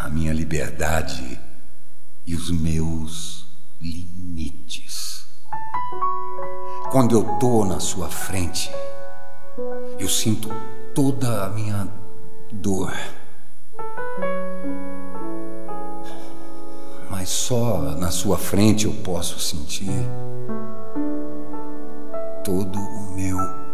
a minha liberdade e os meus limites. Quando eu tô na sua frente, eu sinto toda a minha dor. Mas só na sua frente eu posso sentir todo o meu